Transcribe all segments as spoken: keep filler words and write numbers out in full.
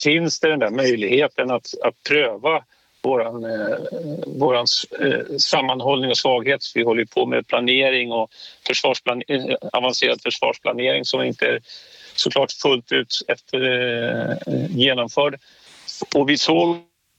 finns det den där möjligheten att, att pröva våran, eh, våran eh, sammanhållning och svaghet. Vi håller på med planering och försvarsplan- eh, avancerad försvarsplanering som inte är såklart fullt ut efter eh, genomförd. Och vi såg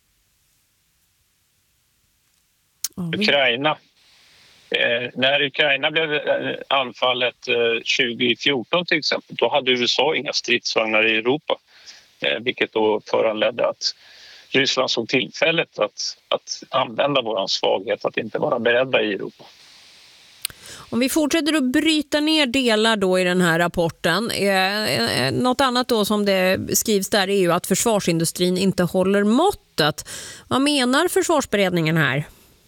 mm. Ukraina. Eh, när Ukraina blev eh, anfallet eh, tjugo fjorton till exempel, då hade U S A inga stridsvagnar i Europa. Eh, vilket då föranledde att Ryssland såg tillfället att, att använda vår svaghet, att inte vara beredda i Europa. Om vi fortsätter att bryta ner delar då i den här rapporten, eh, något annat då som det skrivs där är ju att försvarsindustrin inte håller måttet. Vad menar försvarsberedningen här?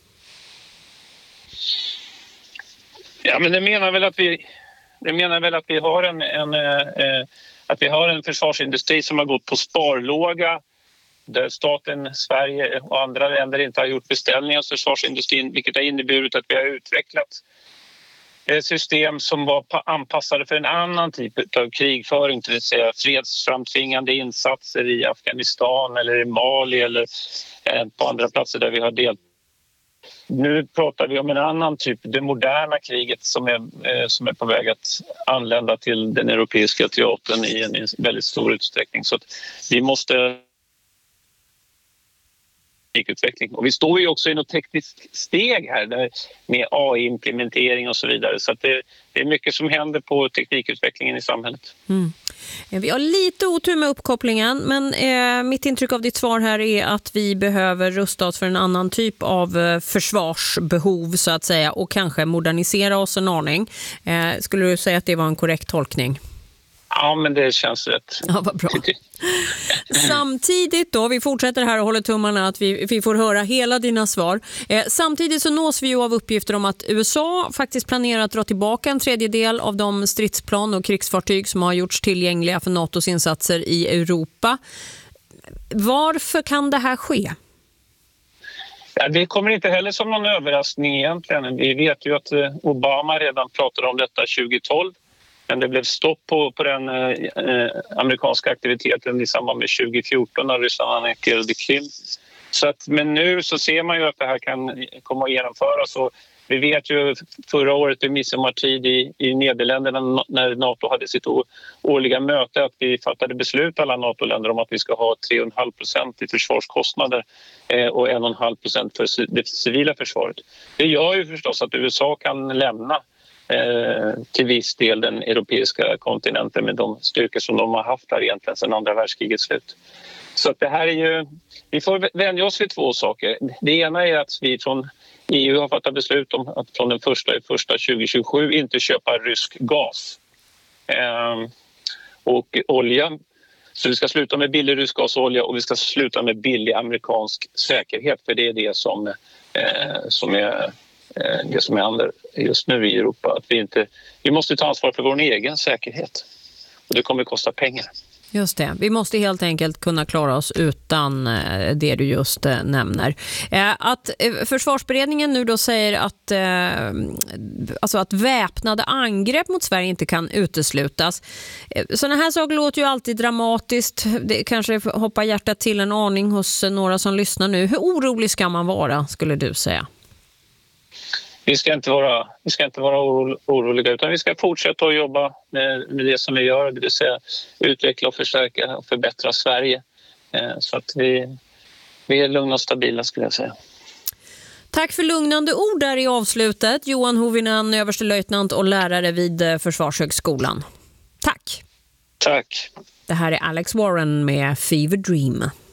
Ja, men det menar väl att vi, det menar väl att vi har en, en eh, att vi har en försvarsindustri som har gått på sparlåga, där staten, Sverige och andra länder inte har gjort beställningar hos försvarsindustrin, vilket har inneburit att vi har utvecklat ett system som var anpassade för en annan typ av krigföring, till att säga fredsframtvingande insatser i Afghanistan eller i Mali eller på andra platser där vi har deltagit. Nu pratar vi om en annan typ, det moderna kriget som är, som är på väg att anlända till den europeiska teatern i en väldigt stor utsträckning. Så att vi måste utveckling. Och vi står ju också i något tekniskt steg här där, med A I-implementering och så vidare. Så att det, det är mycket som händer på teknikutvecklingen i samhället. Mm. Vi har lite otur med uppkopplingen, men eh, mitt intryck av ditt svar här är att vi behöver rusta oss för en annan typ av eh, försvarsbehov så att säga, och kanske modernisera oss en aning. Eh, skulle du säga att det var en korrekt tolkning? Ja, men det känns rätt. Ja, vad bra. Samtidigt då, vi fortsätter här och håller tummarna att vi, vi får höra hela dina svar. Eh, samtidigt så nås vi ju av uppgifter om att U S A faktiskt planerar att dra tillbaka en tredjedel av de stridsplan och krigsfartyg som har gjorts tillgängliga för NATOs insatser i Europa. Varför kan det här ske? Ja, det kommer inte heller som någon överraskning egentligen. Vi vet ju att Obama redan pratade om detta tjugo tolv. Men det blev stopp på, på den eh, amerikanska aktiviteten i samband med tjugo fjorton när Ryssland annekterade Krim. Så att, men nu så ser man ju att det här kan komma att genomföras. Och vi vet ju förra året i midsommartid i, i Nederländerna när NATO hade sitt årliga möte att vi fattade beslut alla NATO-länder om att vi ska ha tre komma fem procent i försvarskostnader eh, och en komma fem procent för det civila försvaret. Det gör ju förstås att U S A kan lämna Eh, till viss del den europeiska kontinenten med de styrkor som de har haft här egentligen sedan andra världskrigets slut. Så att det här är ju, vi får vänja oss vid två saker. Det ena är att vi från E U har fattat beslut om att från den första i första tjugo tjugosju inte köpa rysk gas eh, och olja. Så vi ska sluta med billig rysk gas och olja och vi ska sluta med billig amerikansk säkerhet, för det är det som, eh, som är det som händer just nu i Europa. Att vi, inte, vi måste ta ansvar för vår egen säkerhet. Och det kommer att kosta pengar. Just det. Vi måste helt enkelt kunna klara oss utan det du just nämner. Att försvarsberedningen nu då säger att, alltså att väpnade angrepp mot Sverige inte kan uteslutas. Sådana här saker låter ju alltid dramatiskt. Det kanske hoppar hjärtat till en aning hos några som lyssnar nu. Hur orolig ska man vara, skulle du säga? Vi ska inte vara, vi ska inte vara oroliga, utan vi ska fortsätta att jobba med, med det som vi gör, det vill säga utveckla och förstärka och förbättra Sverige. Eh, så att vi, vi är lugna och stabila, skulle jag säga. Tack för lugnande ord där i avslutet. Johan Hovinen, överstelöjtnant och lärare vid Försvarshögskolan. Tack. Tack. Det här är Alex Warren med Fever Dream.